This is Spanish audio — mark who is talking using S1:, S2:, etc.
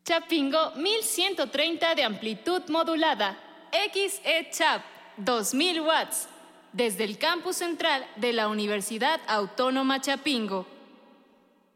S1: Chapingo 1130 de amplitud modulada. XE-Chap 2000 watts. Desde el campus central de la Universidad Autónoma Chapingo.